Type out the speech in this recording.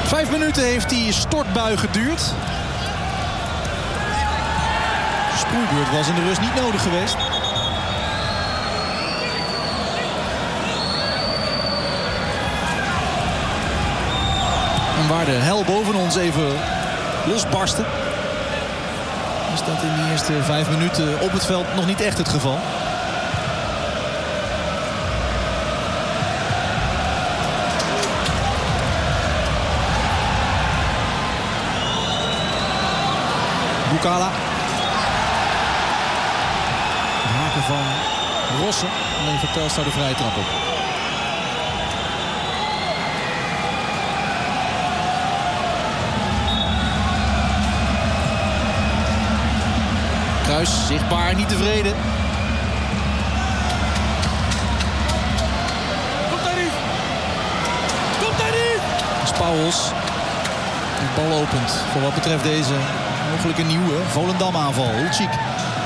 5 minuten heeft die stortbui geduurd. Sproeibeurt was in de rust niet nodig geweest. En waar de hel boven ons even losbarstte, is dat in de eerste 5 minuten op het veld nog niet echt het geval. Bukala. Haken van Rossen. En levert Telstar de vrije trap op. Kruis, zichtbaar niet tevreden. Komt daar niet! Komt daar niet! Pauwels. De bal opent voor wat betreft deze mogelijke nieuwe Volendam aanval. Hultjik.